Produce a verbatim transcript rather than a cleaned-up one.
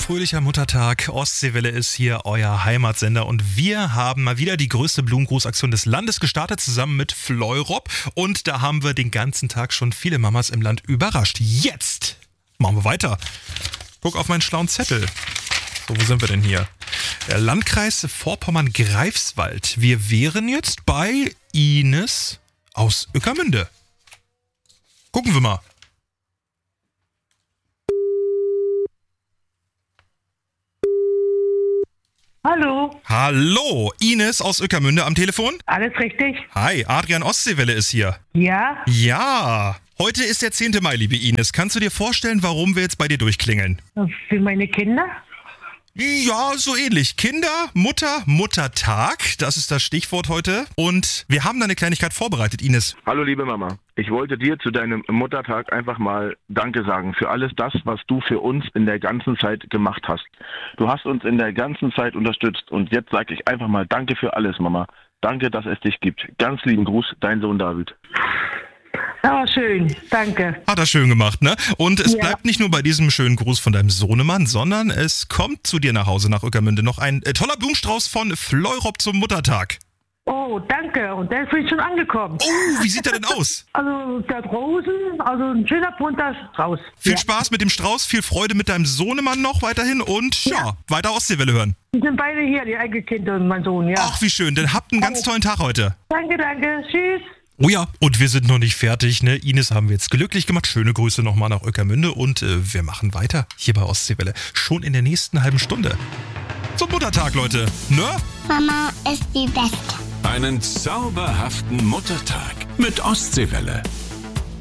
fröhlicher Muttertag. Ostseewelle ist hier, euer Heimatsender. Und wir haben mal wieder die größte Blumengrußaktion des Landes gestartet, zusammen mit Fleurop. Und da haben wir den ganzen Tag schon viele Mamas im Land überrascht. Jetzt machen wir weiter. Guck auf meinen schlauen Zettel. So, wo sind wir denn hier? Der Landkreis Vorpommern-Greifswald. Wir wären jetzt bei Ines aus Ueckermünde. Gucken wir mal. Hallo. Hallo, Ines aus Ueckermünde am Telefon? Alles richtig? Hi, Adrian Ostseewelle ist hier. Ja? Ja, heute ist der zehnte Mai, liebe Ines. Kannst du dir vorstellen, warum wir jetzt bei dir durchklingeln? Für meine Kinder? Ja, so ähnlich. Kinder, Mutter, Muttertag, das ist das Stichwort heute. Und wir haben da eine Kleinigkeit vorbereitet, Ines. Hallo liebe Mama, ich wollte dir zu deinem Muttertag einfach mal Danke sagen für alles das, was du für uns in der ganzen Zeit gemacht hast. Du hast uns in der ganzen Zeit unterstützt und jetzt sage ich einfach mal Danke für alles, Mama. Danke, dass es dich gibt. Ganz lieben Gruß, dein Sohn David. Oh, schön, danke. Hat er schön gemacht, ne? Und es Ja. bleibt nicht nur bei diesem schönen Gruß von deinem Sohnemann, sondern es kommt zu dir nach Hause nach Ueckermünde noch ein äh, toller Blumenstrauß von Fleurop zum Muttertag. Oh, danke. Und der ist schon schon angekommen. Oh, wie sieht der denn aus? Also, der hat Rosen, also ein schöner bunter Strauß. Viel Ja. Spaß mit dem Strauß, viel Freude mit deinem Sohnemann noch weiterhin und ja, Ja. weiter Ostseewelle hören. Die sind beide hier, die Enkelkinder und mein Sohn, ja. Ach, wie schön, dann habt einen ganz tollen Tag heute. Danke, danke. Tschüss. Oh ja, und wir sind noch nicht fertig, ne? Ines haben wir jetzt glücklich gemacht. Schöne Grüße nochmal nach Ueckermünde und äh, wir machen weiter hier bei Ostseewelle. Schon in der nächsten halben Stunde. Zum Muttertag, Leute, ne? Mama ist die Beste. Einen zauberhaften Muttertag mit Ostseewelle.